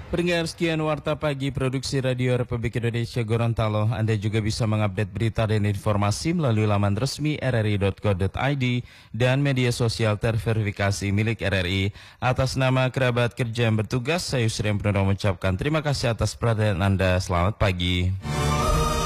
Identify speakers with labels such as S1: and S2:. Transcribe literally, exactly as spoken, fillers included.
S1: Pendengar sekian Warta Pagi Produksi Radio Republik Indonesia Gorontalo. Anda juga bisa mengupdate berita dan informasi melalui laman resmi r r i dot co dot i d dan media sosial terverifikasi milik R R I. Atas nama kerabat kerja yang bertugas, saya Yusri yang mengucapkan terima kasih atas perhatian Anda. Selamat pagi.